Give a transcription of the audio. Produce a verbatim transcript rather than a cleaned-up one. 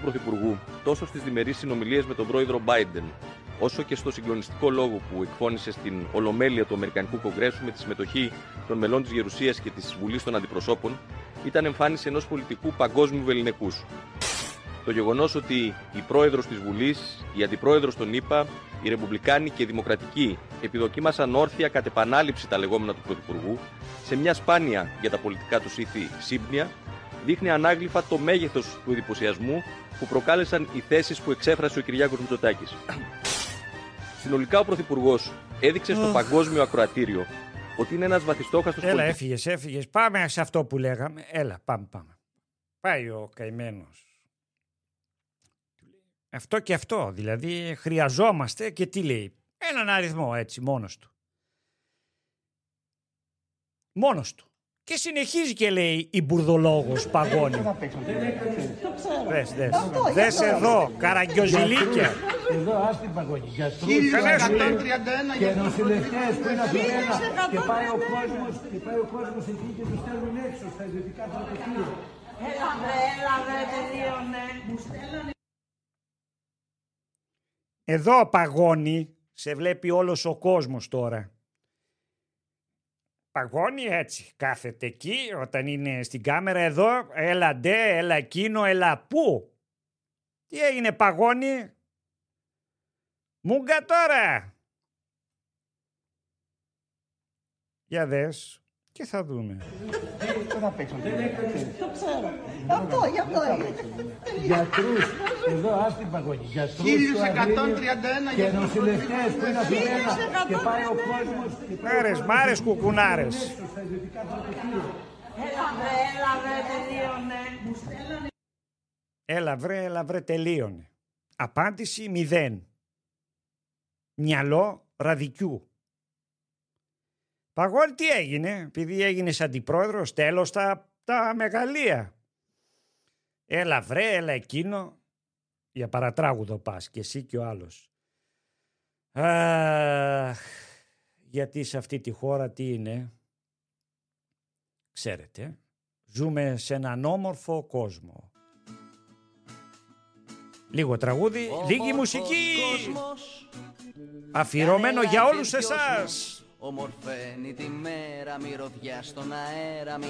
Πρωθυπουργού τόσο στις διμερείς συνομιλίες με τον πρόεδρο Biden, όσο και στο συγκλονιστικό λόγο που εκφώνησε στην Ολομέλεια του Αμερικανικού Κογκρέσου με τη συμμετοχή των μελών της Γερουσίας και της Βουλής των Αντιπροσώπων, ήταν εμφάνιση ενός πολιτικού παγκόσμιου βεληνικούς. Το γεγονός ότι η πρόεδρος της Βουλής, η αντιπρόεδρος των ΗΠΑ, οι Ρεπουμπλικάνοι και οι Δημοκρατικοί επιδοκίμασαν όρθια κατ' επανάληψη τα λεγόμενα του Πρωθυπουργού, σε μια σπάνια για τα πολιτικά τους ήθη σύμπνοια, δείχνει ανάγλυφα το μέγεθος του εντυπωσιασμού που προκάλεσαν οι θέσεις που εξέφρασε ο Κυριάκος Μητσοτάκης. Συνολικά ο Πρωθυπουργός έδειξε στο παγκόσμιο ακροατήριο ότι είναι ένας βαθιστόχαστος Έλα, πολιτικός. έφυγες, έφυγες. Πάμε σε αυτό που λέγαμε. Έλα, πάμε, πάμε. Πάει ο καημένος. Αυτό και αυτό. Δηλαδή, χρειαζόμαστε και τι λέει. Έναν αριθμό έτσι, μόνος του. Μόνος του. Και συνεχίζει και λέει η μπουρδολόγος Παγώνη. Δες, δες. Δες εδώ, καραγκιόζηλίκια. Εδώ άστι Παγώνη. Γιατρούς και νοσηλευτές που είναι από ένα και πάει ο κόσμος και πάει ο κόσμος εκεί και τους στέλνουν έξω στα ιδιωτικά πρωτοκύλια. Έλα βρε, έλα βρε, τελείωνε. Εδώ Παγώνη, σε βλέπει όλος ο κόσμος τώρα. Παγώνει έτσι, κάθεται εκεί όταν είναι στην κάμερα εδώ, έλα ντε, έλα εκείνο, έλα πού. Τι έγινε Παγώνη, μούγκα τώρα. Για δες και θα δούμε. Το ξέρω. Αυτό, γι' αυτό. Γιατρούς, εδώ άστι Παγώνη. Γιατρούς και νοσηλευτές που είναι από ένα και πάει ο κόσμος. Μάρες, μάρες κουκουνάρες. Έλα βρε, έλα βρε, τελείωνε. Έλα βρε, έλα βρε, τελείωνε. Απάντηση μηδέν. Μυαλό ραδικιού. Παγώνη τι έγινε, επειδή έγινες αντιπρόεδρος, τέλος τα, τα μεγαλεία. Έλα βρε, έλα εκείνο. Για παρατράγουδο πας και εσύ και ο άλλος. Αχ, γιατί σε αυτή τη χώρα τι είναι. Ξέρετε, ζούμε σε έναν όμορφο κόσμο. Λίγο τραγούδι, λίγη μουσική. Αφιερωμένο για όλους εσάς. Ομορφαίνει τη μέρα, μυρωδιά στον αέρα.